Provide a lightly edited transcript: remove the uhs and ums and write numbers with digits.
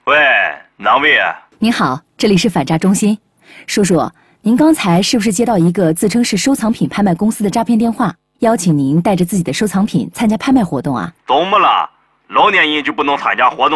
喂，哪位啊？ 您好，这里是反诈中心。叔叔，您刚才是不是接到一个自称是收藏品拍卖公司的诈骗电话，邀请您带着自己的收藏品参加拍卖活动啊？ 怎么了？老年人就不能参加活动？